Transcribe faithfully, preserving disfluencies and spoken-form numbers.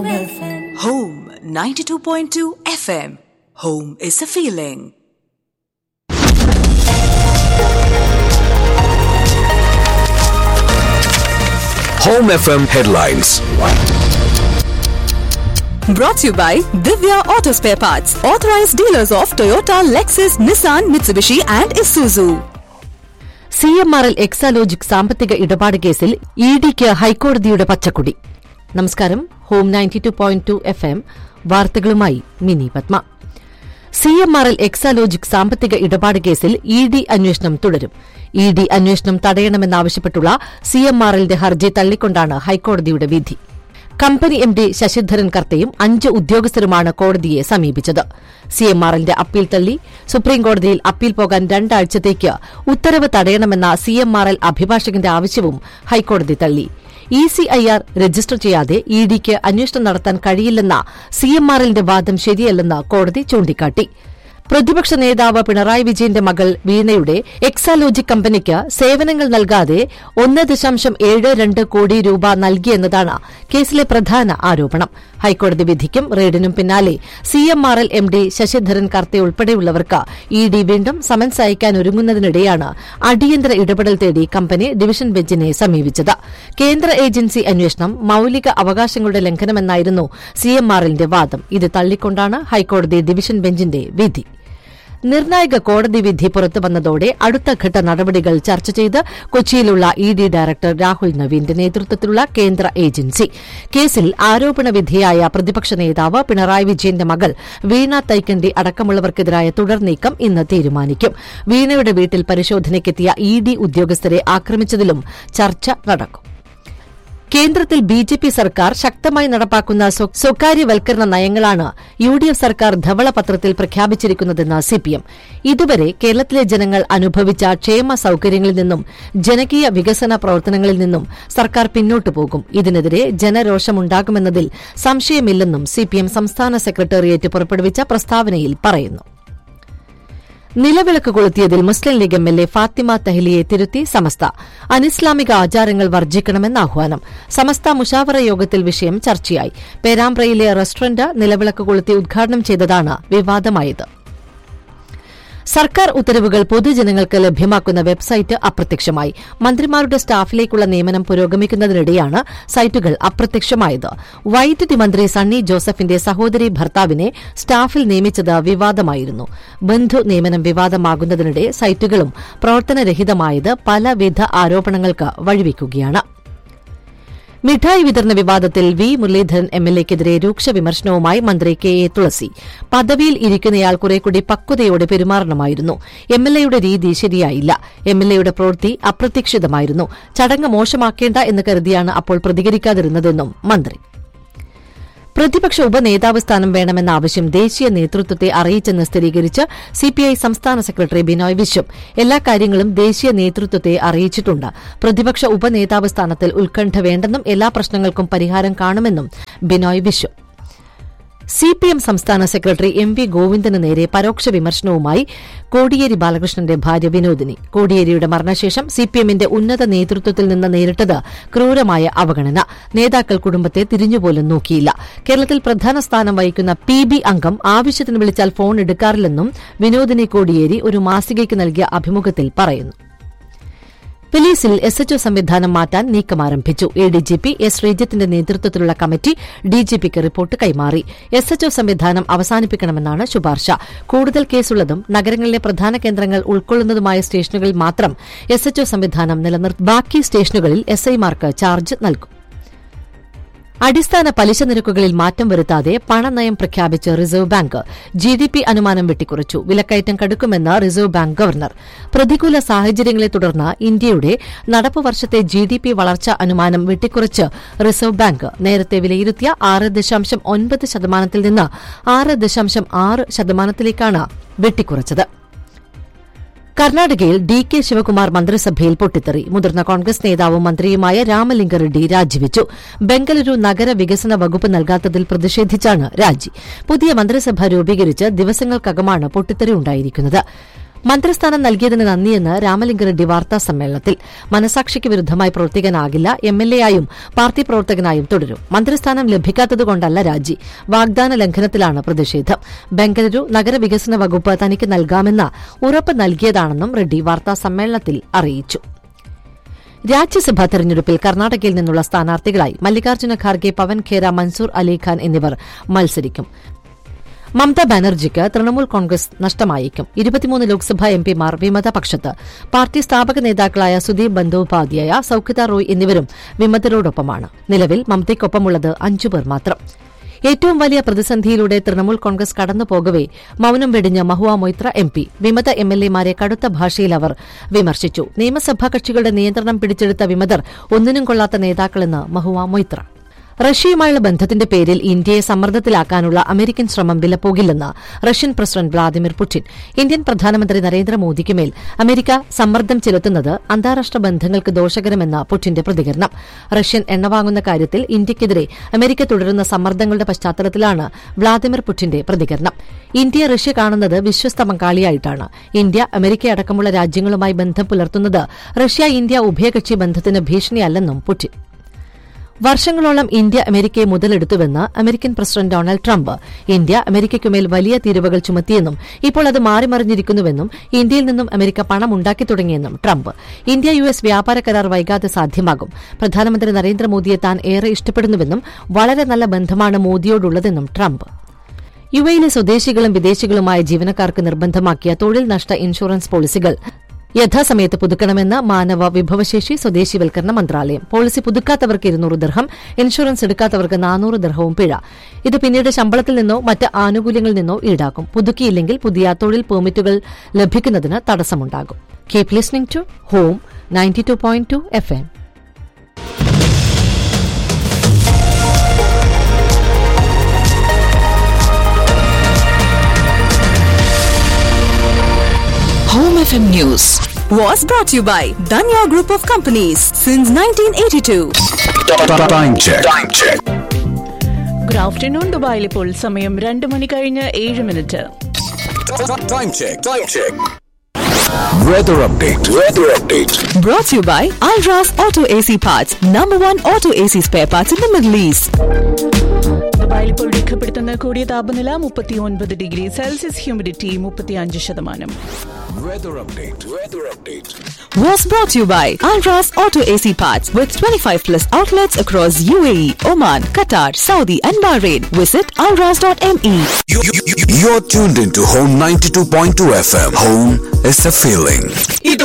Home ninety-two point two F M. Home is a feeling. Home F M headlines. Brought to you by Divya Auto Spare Parts, authorized dealers of Toyota, Lexus, Nissan, Mitsubishi and Isuzu. C M R L Exalogic സാമ്പത്തിക ഇടപാട് കേസിൽ E ഡിക്ക് ഹൈക്കോടതിയുടെ പച്ചക്കൊടി. നമസ്കാരം. Home ninety two point two F M വാർത്തകളുമായി mini Padma. C M R L Exalogic സാമ്പത്തിക ഇടപാട് കേസിൽ ഇ ഡി അന്വേഷണം തുടരും. ഇ ഡി അന്വേഷണം തടയണമെന്നാവശ്യപ്പെട്ടുള്ള സി എം ആർ എല്ലിന്റെ ഹർജി തള്ളിക്കൊണ്ടാണ് ഹൈക്കോടതിയുടെ വിധി. കമ്പനി എം ഡി ശശിധരൻ കർത്തയും അഞ്ച് ഉദ്യോഗസ്ഥരുമാണ് കോടതിയെ സമീപിച്ചത്. സി എം ആർ എല്ലിന്റെ അപ്പീൽ തള്ളി. സുപ്രീംകോടതിയിൽ അപ്പീൽ പോകാൻ രണ്ടാഴ്ചത്തേക്ക് ഉത്തരവ് തടയണമെന്ന സി എം ആർ എൽ അഭിഭാഷകന്റെ ആവശ്യവും ഹൈക്കോടതി തള്ളി. E C I R register ചെയ്യാതെ ഇ ഡിക്ക് അന്വേഷണം നടത്താൻ കഴിയില്ലെന്ന സി എം ആർ എല്ലിന്റെ വാദം ശരിയല്ലെന്ന് കോടതി ചൂണ്ടിക്കാട്ടി. പ്രതിപക്ഷ നേതാവ് പിണറായി വിജയന്റെ മകൾ വീണയുടെ എക്സാലോജിക് കമ്പനിക്ക് സേവനങ്ങൾ നൽകാതെ ഒന്ന് ദശാംശം ഏഴ് രണ്ട് കോടി രൂപ നൽകിയെന്നതാണ് കേസിലെ പ്രധാന ആരോപണം. ഹൈക്കോടതി വിധിക്കും റെയ്ഡിനും പിന്നാലെ C M R L M D Sasidharan കർത്തെ ഉൾപ്പെടെയുള്ളവർക്ക് E D വീണ്ടും സമൻസ് അയക്കാൻ ഒരുങ്ങുന്നതിനിടെയാണ് അടിയന്തര ഇടപെടൽ തേടി കമ്പനി ഡിവിഷൻ ബെഞ്ചിനെ സമീപിച്ചത്. കേന്ദ്ര ഏജൻസി അന്വേഷണം മൌലിക അവകാശങ്ങളുടെ ലംഘനമെന്നായിരുന്നു സി എം ആർ എല്ലിന്റെ വാദം. ഇത് തള്ളിക്കൊണ്ടാണ് ഹൈക്കോടതി ഡിവിഷൻ ബെഞ്ചിന്റെ വിധി. നിർണായക കോടതി വിധി പുറത്തുവന്നതോടെ അടുത്തഘട്ട നടപടികൾ ചർച്ച ചെയ്ത് കൊച്ചിയിലുള്ള ഇ ഡി ഡയറക്ടർ രാഹുൽ നവീന്റെ നേതൃത്വത്തിലുള്ള കേന്ദ്ര ഏജൻസി കേസിൽ ആരോപണ വിധേയായ പ്രതിപക്ഷ നേതാവ് പിണറായി വിജയന്റെ മകൾ വീണ തൈക്കണ്ടി അടക്കമുള്ളവർക്കെതിരായ തുടർനീക്കം ഇന്ന് തീരുമാനിക്കും. വീണയുടെ വീട്ടിൽ പരിശോധനയ്ക്കെത്തിയ ഇ ഡി ഉദ്യോഗസ്ഥരെ ആക്രമിച്ചതിലും ചർച്ച നടക്കും. കേന്ദ്രത്തിൽ ബി ജെ പി സർക്കാർ ശക്തമായി നടപ്പാക്കുന്ന സ്വകാര്യവൽക്കരണ നയങ്ങളാണ് യു ഡി എഫ് സർക്കാർ ധവളപത്രത്തിൽ പ്രഖ്യാപിച്ചിരിക്കുന്നതെന്ന് സി പി എം. ഇതുവരെ കേരളത്തിലെ ജനങ്ങൾ അനുഭവിച്ച ക്ഷേമ സൌകര്യങ്ങളിൽ നിന്നും ജനകീയ വികസന പ്രവർത്തനങ്ങളിൽ നിന്നും സർക്കാർ പിന്നോട്ടു പോകും. ഇതിനെതിരെ ജനരോഷമുണ്ടാകുമെന്നതിൽ സംശയമില്ലെന്നും സി പി എം സംസ്ഥാന സെക്രട്ടേറിയറ്റ് പുറപ്പെടുവിച്ച പ്രസ്താവനയിൽ പറയുന്നു. നിലവിളക്ക് കൊളുത്തിയതിൽ മുസ്ലിം league M L A Fathima തഹ്ലിയെ തിരുത്തി സമസ്ത. അനിസ്ലാമിക ആചാരങ്ങൾ വർജിക്കണമെന്ന് ആഹ്വാനം. സമസ്ത മുഷാവറ യോഗത്തിൽ വിഷയം ചർച്ചയായി. പേരാമ്പ്രയിലെ റെസ്റ്റോറന്റ് നിലവിളക്ക് കൊളുത്തി ഉദ്ഘാടനം ചെയ്തതാണ് വിവാദമായത്. സർക്കാർ ഉത്തരവുകൾ പൊതുജനങ്ങൾക്ക് ലഭ്യമാക്കുന്ന വെബ്സൈറ്റ് അപ്രത്യക്ഷമായി. മന്ത്രിമാരുടെ സ്റ്റാഫിലേക്കുള്ള നിയമനം പുരോഗമിക്കുന്നതിനിടെയാണ് സൈറ്റുകൾ അപ്രത്യക്ഷമായത്. വൈദ്യുതി മന്ത്രി സണ്ണി ജോസഫിന്റെ സഹോദരി ഭർത്താവിനെ സ്റ്റാഫിൽ നിയമിച്ചത് വിവാദമായിരുന്നു. ബന്ധു നിയമനം വിവാദമാകുന്നതിനിടെ സൈറ്റുകളും പ്രവർത്തനരഹിതമായത് പലവിധ ആരോപണങ്ങൾക്ക് വഴിവെക്കുകയാണ്. മിഠായി വിതരണ വിവാദത്തിൽ വി മുരളീധരൻ എം എൽ എക്കെതിരെ രൂക്ഷ വിമർശനവുമായി മന്ത്രി കെ എ തുളസി. പദവിയിൽ ഇരിക്കുന്നയാൾ കുറേക്കൂടി പക്വതയോടെ പെരുമാറണമായിരുന്നു. എം എൽ എയുടെ രീതി ശരിയായില്ല. എം എൽ എയുടെ പ്രവൃത്തി അപ്രതീക്ഷിതമായിരുന്നു. ചടങ്ങ് മോശമാക്കേണ്ട എന്ന് കരുതിയാണ് അപ്പോൾ പ്രതികരിക്കാതിരുന്നതെന്നും മന്ത്രി. പ്രതിപക്ഷ ഉപനേതാവ് സ്ഥാനം വേണമെന്ന ആവശ്യം ദേശീയ നേതൃത്വത്തെ അറിയിച്ചെന്ന് സ്ഥിരീകരിച്ച് സിപിഐ സംസ്ഥാന സെക്രട്ടറി ബിനോയ് വിശ്വം. എല്ലാ കാര്യങ്ങളും ദേശീയ നേതൃത്വത്തെ അറിയിച്ചിട്ടുണ്ട്. പ്രതിപക്ഷ ഉപനേതാവ് സ്ഥാനത്തിൽ ഉത്കണ്ഠ വേണ്ടെന്നും എല്ലാ പ്രശ്നങ്ങൾക്കും പരിഹാരം കാണുമെന്നും ബിനോയ് വിശ്വം. സിപിഎം സംസ്ഥാന സെക്രട്ടറി എം വി ഗോവിന്ദന് നേരെ പരോക്ഷ വിമർശനവുമായി കോടിയേരി ബാലകൃഷ്ണന്റെ ഭാര്യ വിനോദിനി. കോടിയേരിയുടെ മരണശേഷം സിപിഎമ്മിന്റെ ഉന്നത നേതൃത്വത്തിൽ നിന്ന് നേരിട്ടത് ക്രൂരമായ അവഗണന. നേതാക്കൾ കുടുംബത്തെ തിരിഞ്ഞുപോലും നോക്കിയില്ല. കേരളത്തിൽ പ്രധാന സ്ഥാനം വഹിക്കുന്ന പി ബി അംഗം ആവശ്യത്തിന് വിളിച്ചാൽ ഫോൺ എടുക്കാറില്ലെന്നും വിനോദിനി കോടിയേരി ഒരു മാസികയ്ക്ക് നൽകിയ അഭിമുഖത്തിൽ പറയുന്നു. പോലീസിൽ എസ് എച്ച് ഒ സംവിധാനം മാറ്റാൻ നീക്കം ആരംഭിച്ചു. A D G P S ശ്രീജിത്തിന്റെ നേതൃത്വത്തിലുള്ള കമ്മിറ്റി ഡിജിപിക്ക് റിപ്പോർട്ട് കൈമാറി. എസ് എച്ച് ഒ സംവിധാനം അവസാനിപ്പിക്കണമെന്നാണ് ശുപാർശ. കൂടുതൽ കേസുള്ളതും നഗരങ്ങളിലെ പ്രധാന കേന്ദ്രങ്ങൾ ഉൾക്കൊള്ളുന്നതുമായ സ്റ്റേഷനുകളിൽ മാത്രം എസ് എച്ച് ഒ സംവിധാനം നിലനിർത്തും. ബാക്കി സ്റ്റേഷനുകളിൽ എസ് ഐമാർക്ക് ചാർജ് നൽകും. അടിസ്ഥാന പലിശ നിരക്കുകളിൽ മാറ്റം വരുത്താതെ പണനയം പ്രഖ്യാപിച്ച് reserve bank. G D P അനുമാനം വെട്ടിക്കുറച്ചു. വിലക്കയറ്റം കടുക്കുമെന്ന് റിസർവ് ബാങ്ക് ഗവർണർ. പ്രതികൂല സാഹചര്യങ്ങളെ തുടർന്ന് ഇന്ത്യയുടെ നടപ്പ് വർഷത്തെ ജി ഡി പി വളർച്ച അനുമാനം വെട്ടിക്കുറച്ച് റിസർവ് ബാങ്ക്. നേരത്തെ വിലയിരുത്തിയ ആറ് ദശാംശം ഒൻപത് ശതമാനത്തിൽ നിന്ന് ആറ് ദശാംശം ആറ് ശതമാനത്തിലേക്കാണ് വെട്ടിക്കുറച്ചത്. കർണാടകയിൽ ഡി കെ ശിവകുമാർ മന്ത്രിസഭയിൽ പൊട്ടിത്തെറി. മുതിർന്ന കോൺഗ്രസ് നേതാവും മന്ത്രിയുമായ രാമലിംഗ റെഡ്ഡി രാജിവെച്ചു. ബംഗളൂരു നഗര വികസന വകുപ്പ് നൽകാത്തതിൽ പ്രതിഷേധിച്ചാണ് രാജി. പുതിയ മന്ത്രിസഭ രൂപീകരിച്ച് ദിവസങ്ങൾക്കകമാണ് പൊട്ടിത്തെറി ഉണ്ടായിരിക്കുന്നത്. മന്ത്രിസ്ഥാനം നൽകിയതിന് നന്ദിയെന്ന് രാമലിംഗ റെഡ്ഡി വാർത്താ സമ്മേളനത്തിൽ. മനസാക്ഷിക്ക് വിരുദ്ധമായി പ്രവർത്തിക്കാനാകില്ല, എം എൽ എ ആയും പാർട്ടി പ്രവർത്തകനായും തുടരും. മന്ത്രിസ്ഥാനം ലഭിക്കാത്തതുകൊണ്ടല്ല രാജി, വാഗ്ദാന ലംഘനത്തിലാണ് പ്രതിഷേധം. ബംഗളൂരു നഗരവികസന വകുപ്പ് തനിക്ക് നൽകാമെന്ന ഉറപ്പ് നൽകിയതാണെന്നും റെഡ്ഡി വാർത്താ സമ്മേളനത്തിൽ അറിയിച്ചു. രാജ്യസഭാ തെരഞ്ഞെടുപ്പിൽ കർണാടകയിൽ നിന്നുള്ള സ്ഥാനാർത്ഥികളായി മല്ലികാർജ്ജുന ഖാർഗെ, പവൻ ഖേര, മൻസൂർ അലിഖാൻ എന്നിവർ മത്സരിക്കും. മമതാ ബാനർജിക്ക് തൃണമൂൽ കോൺഗ്രസ് നഷ്ടമായേക്കും. ഇരുപത്തിമൂന്ന് ലോക്സഭാ എംപിമാർ വിമതപക്ഷത്ത്. പാർട്ടി സ്ഥാപക നേതാക്കളായ സുദീപ് ബന്ദോപാധ്യായ, സൌഖ്യത റോയ് എന്നിവരും വിമതരോടൊപ്പമാണ്. നിലവിൽ മമതയ്ക്കൊപ്പമുള്ളത് അഞ്ചുപേർ മാത്രം. ഏറ്റവും വലിയ പ്രതിസന്ധിയിലൂടെ തൃണമൂൽ കോൺഗ്രസ് കടന്നുപോകവെ മൌനം വെടിഞ്ഞ മഹുവ മൊയ്ത്ര എം പി. വിമത എം എൽ എമാരെ കടുത്ത ഭാഷയിൽ അവർ വിമർശിച്ചു. നിയമസഭാ കക്ഷികളുടെ നിയന്ത്രണം പിടിച്ചെടുത്ത വിമതർ ഒന്നിനും കൊള്ളാത്ത നേതാക്കളെന്ന് മഹുവ മൊയ്ത്ര. റഷ്യയുമായുള്ള ബന്ധത്തിന്റെ പേരിൽ ഇന്ത്യയെ സമ്മർദ്ദത്തിലാക്കാനുള്ള അമേരിക്കൻ ശ്രമം വിലപ്പോകില്ലെന്ന് Russian president Vladimir Putin. Indian പ്രധാനമന്ത്രി നരേന്ദ്രമോദിക്കുമേൽ അമേരിക്ക സമ്മർദ്ദം ചെലുത്തുന്നത് അന്താരാഷ്ട്ര ബന്ധങ്ങൾക്ക് ദോഷകരമെന്ന പുടിന്റെ പ്രതികരണം. റഷ്യൻ എണ്ണ വാങ്ങുന്ന കാര്യത്തിൽ ഇന്ത്യയ്ക്കെതിരെ അമേരിക്ക തുടരുന്ന സമ്മർദ്ദങ്ങളുടെ പശ്ചാത്തലത്തിലാണ് വ്ളാദിമിർ പുടിന്റെ പ്രതികരണം. ഇന്ത്യ റഷ്യ കാണുന്നത് വിശ്വസ്ത പങ്കാളിയായിട്ടാണ്. ഇന്ത്യ അമേരിക്ക അടക്കമുള്ള രാജ്യങ്ങളുമായി ബന്ധം പുലർത്തുന്നത് റഷ്യ ഇന്ത്യ ഉഭയകക്ഷി ബന്ധത്തിന് ഭീഷണിയല്ലെന്നും പുടിൻ. വർഷങ്ങളോളം ഇന്ത്യ അമേരിക്കയെ മുതലെടുത്തുവെന്ന് American president Donald Trump. India അമേരിക്കയ്ക്കുമേൽ വലിയ തീരുവകൾ ചുമത്തിയെന്നും ഇപ്പോൾ അത് മാറിമറിഞ്ഞിരിക്കുന്നുവെന്നും ഇന്ത്യയിൽ നിന്നും അമേരിക്ക പണം ഉണ്ടാക്കി തുടങ്ങിയെന്നും ട്രംപ്. ഇന്ത്യ യു എസ് വ്യാപാര കരാർ വൈകാതെ സാധ്യമാകും. പ്രധാനമന്ത്രി നരേന്ദ്രമോദിയെ താൻ ഏറെ ഇഷ്ടപ്പെടുന്നുവെന്നും വളരെ നല്ല ബന്ധമാണ് മോദിയോടുള്ളതെന്നും ട്രംപ്. യു എയിലെ സ്വദേശികളും വിദേശികളുമായ ജീവനക്കാർക്ക് നിർബന്ധമാക്കിയ തൊഴിൽ നഷ്ട ഇൻഷുറൻസ് പോളിസികൾ യഥാസമയത്ത് പുതുക്കണമെന്ന് മാനവ വിഭവശേഷി സ്വദേശിവൽക്കരണ മന്ത്രാലയം. പോളിസി പുതുക്കാത്തവർക്ക് ഇരുന്നൂറ് ദിർഹം, ഇൻഷുറൻസ് എടുക്കാത്തവർക്ക് നാനൂറ് ദിർഹവും പിഴ. ഇത് പിന്നീട് ശമ്പളത്തിൽ നിന്നോ മറ്റ് ആനുകൂല്യങ്ങളിൽ നിന്നോ ഈടാക്കും. പുതുക്കിയില്ലെങ്കിൽ പുതിയ തൊഴിൽ പെർമിറ്റുകൾ ലഭിക്കുന്നതിന് തടസ്സമുണ്ടാകും. Keep listening to home ninety two point two F M. Home F M News was brought to you by Danya Group of Companies since nineteen eighty-two. Time check. Time check. Good afternoon, ദുബായിൽ ഇപ്പോൾ സമയം രണ്ട് മണി കഴിഞ്ഞ് ഏഴ് minute. Time check. Time check. Weather update. Weather update. Brought to you by Alras Auto A C Parts, number one auto A C spare parts in the Middle East. ദുബായിൽ ഇപ്പോൾ രേഖപ്പെടുത്തുന്ന കൂടിയ താപനില മുപ്പത്തിയൊൻപത് ഡിഗ്രി സെൽഷ്യസ്, ഹ്യൂമിഡിറ്റി മുപ്പത്തിയഞ്ച് ശതമാനം. Weather update. Weather update. Was brought to you by Alras Auto A C Parts with twenty-five plus outlets across U A E, Oman, Qatar, Saudi and Bahrain. Visit alras dot m e. You, you, you, you're tuned into Home ninety-two point two F M. Home is a feeling.